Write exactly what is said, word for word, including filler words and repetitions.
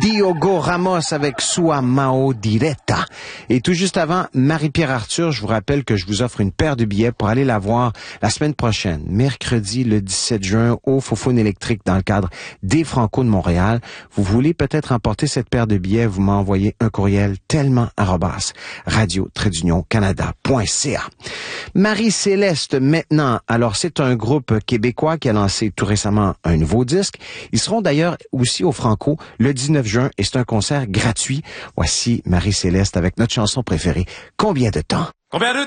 Diogo Ramos avec Sua Mao Diretta. Et tout juste avant, Marie-Pierre Arthur, je vous rappelle que je vous offre une paire de billets pour aller la voir la semaine prochaine, mercredi le dix-sept juin, au Faux-Faune électrique dans le cadre des Franco de Montréal. Vous voulez peut-être emporter cette paire de billets, vous m'envoyez un courriel tellement arrobas radio trait d'union canada point c a. Marie-Céleste maintenant. Alors, c'est un groupe québécois qui a lancé tout récemment un nouveau disque. Ils seront d'ailleurs aussi au Franco le dix-neuf juin et c'est un concert gratuit. Voici Marie-Céleste avec notre chanson préférée. Combien de temps? Combien de